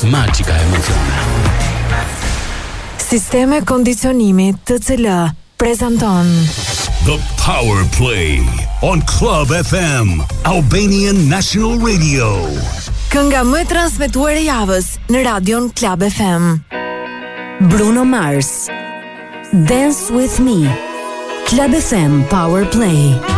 Magjika emocione. Sisteme kondicionimi TCL prezanton The Power Play on Club FM, Albanian National Radio. Kënga më transmetuar e javës në radion Club FM. Bruno Mars, Dance With Me, Club FM Power Play.